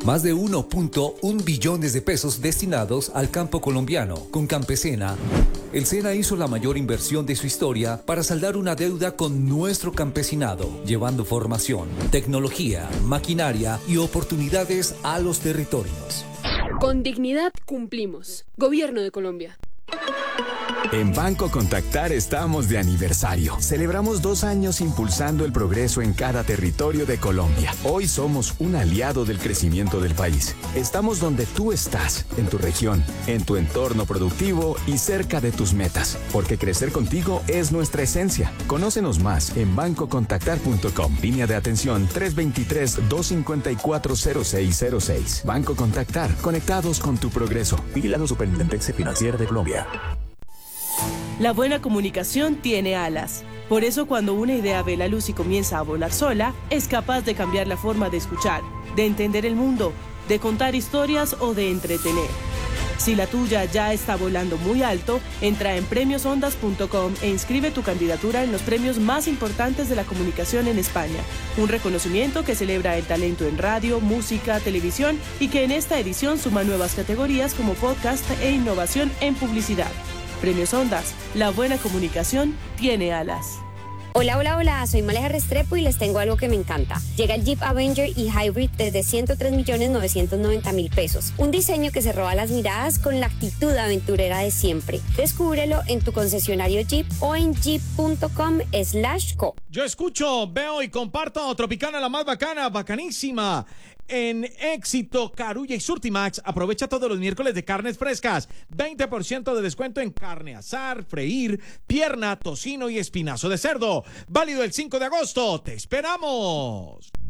Más de 1.1 billones de pesos destinados al campo colombiano. Con Campesina, el SENA hizo la mayor inversión de su historia para saldar una deuda con nuestro campesinado, llevando formación, tecnología, maquinaria y oportunidades a los territorios. Con dignidad cumplimos. Gobierno de Colombia. En Banco Contactar estamos de aniversario. Celebramos 2 años impulsando el progreso en cada territorio de Colombia. Hoy somos un aliado del crecimiento del país. Estamos donde tú estás, en tu región, en tu entorno productivo y cerca de tus metas. Porque crecer contigo es nuestra esencia. Conócenos más en bancocontactar.com. Línea de atención 323-254-0606. Banco Contactar. Conectados con tu progreso. Vigilado Superintendencia Financiera de Colombia. La buena comunicación tiene alas. Por eso cuando una idea ve la luz y comienza a volar sola, es capaz de cambiar la forma de escuchar, de entender el mundo, de contar historias o de entretener. Si la tuya ya está volando muy alto, entra en premiosondas.com e inscribe tu candidatura en los premios más importantes de la comunicación en España. Un reconocimiento que celebra el talento en radio, música, televisión y que en esta edición suma nuevas categorías como podcast e innovación en publicidad. Premios Ondas, la buena comunicación tiene alas. Hola, hola, hola, soy Maleja Restrepo y les tengo algo que me encanta. Llega el Jeep Avenger y Hybrid desde 103.990.000 pesos. Un diseño que se roba las miradas con la actitud aventurera de siempre. Descúbrelo en tu concesionario Jeep o en jeep.com/co. Yo escucho, veo y comparto Tropicana, la más bacana, bacanísima. En Éxito, Carulla y Surtimax, aprovecha todos los miércoles de carnes frescas. 20% de descuento en carne asar, freír, pierna, tocino y espinazo de cerdo. Válido el 5 de agosto. ¡Te esperamos!